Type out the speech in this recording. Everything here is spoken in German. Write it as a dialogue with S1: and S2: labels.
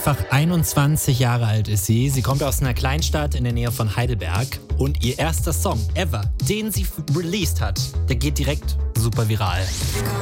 S1: einfach 21 Jahre alt ist sie. Sie kommt aus einer Kleinstadt in der Nähe von Heidelberg. Und ihr erster Song ever, den sie released hat, der geht direkt super viral.